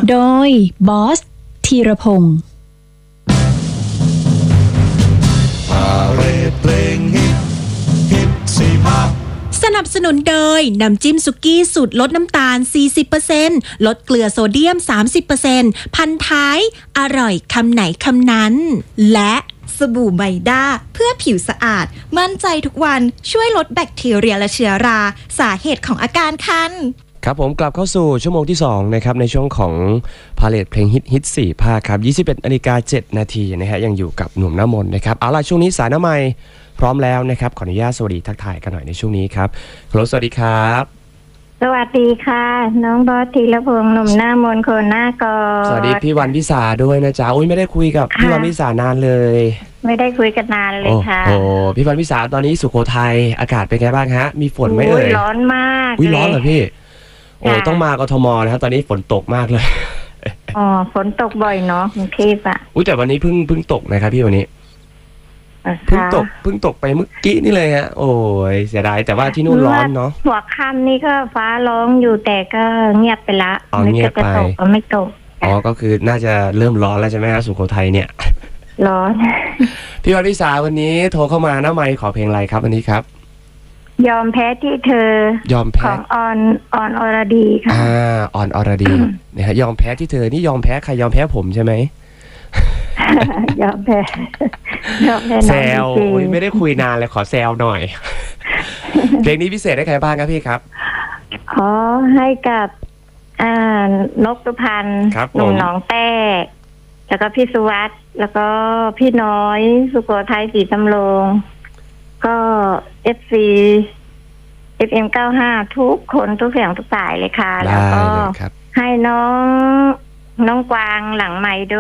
โดยบอสธีรพงศ์สนับสนุนโดยน้ำจิ้มสุกี้สูตรลดน้ำตาล 40% ลดเกลือโซเดียม 30% พันท้ายอร่อยคำไหนคำนั้นและสบู่ไมด้าเพื่อผิวสะอาดมั่นใจทุกวันช่วยลดแบคทีเรียและเชื้อราสาเหตุของอาการคันครับผมกลับเข้าสู่ชั่วโมงที่2นะครับในช่วงของพาเลทเพลงฮิต4ภาคครับ 21:07 นาทีนะฮะยังอยู่กับหนุ่มน้ำมนต์นะครับเอาล่ะช่วงนี้สายน้ำใหม่พร้อมแล้วนะครับขออนุญาตสวัสดีทักทายกันหน่อยในช่วงนี้ครับฮัลโหลสวัสดีครับสวัสดีค่ะน้องบอสธีรพงษ์หนุ่มหน้ามนต์คนหน้ากอดสวัสดีพี่วันพิสาด้วยนะจ๊ะอุ้ยไม่ได้คุยกับพี่วันพิสานานเลยไม่ได้คุยกันนานเลยค่ะโอ้พี่วันพิสาตอนนี้สุโขทัยอากาศเป็นไงบ้างฮะมีฝนไหมเอ่ยร้อนมากอุ้ยร้อนเหรอพี่โอ้ต้องมากทมนะครับตอนนี้ฝนตกมากเลยอ๋อฝนตกบ่อยเนาะกรุงเทพอ่ะอุ้ยแต่วันนี้เพิ่งตกนะครับพี่วันนี้เพิ่งตกไปเมื่อกี้นี่เลยฮะโอ้ยเสียดายแต่ว่าที่นู่นร้อนเนาะหัวค่ำนี่ก็ฟ้าร้องอยู่แต่ก็เงียบไปละเงียบไปก็ไม่ตกอ๋อก็คือน่าจะเริ่มร้อนแล้วใช่ไหมฮะสุโขทัยเนี่ยร้อนพี่วันพิสาวันนี้โทรเข้ามาหน้าไมค์ขอเพลงอะไรครับวันนี้ครับยอมแพ้ที่เธอยอมแพ้ของออนอรดีค่ะออนอรดีนะฮะยอมแพ้ที่เธอนี่ยอมแพ้ใครยอมแพ้ผมใช่ไหมยอมแพ้แซวไม่ได้คุยนานเลยขอแซวหน่อยเพลงนี้พิเศษให้ใครบ้างครับพี่ครับขอให้กับนกสุพรรณหนุ่มหนองแต้แล้วก็พี่สุวัสด์แล้วก็พี่น้อยสุโขทัยศรีสำโรงก็FC FM95 ทุกคนทุกเสียงทุกสายเลยค่ะแล้วก็ให้น้องกวางหลังไมค์ด้วย